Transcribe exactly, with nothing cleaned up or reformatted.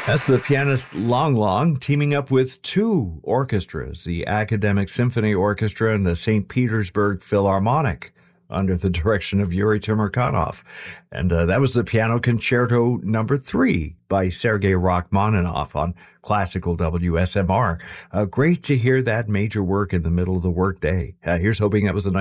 That's the pianist Long Long teaming up with two orchestras, the Academic Symphony Orchestra and the Saint Petersburg Philharmonic, under the direction of Yuri Timirkanov. And uh, that was the Piano Concerto number three by Sergei Rachmaninoff on Classical W S M R. Uh, great to hear that major work in the middle of the workday. Uh, here's hoping that was a nice